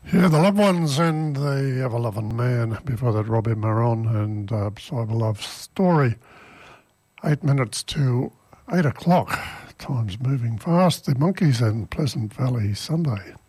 Yeah, The Loved Ones and The Ever-Loving Man. Before that, Robbie Maron and Cyber Love Story. 8 minutes to 8 o'clock. Time's moving fast. The Monkees and Pleasant Valley Sunday.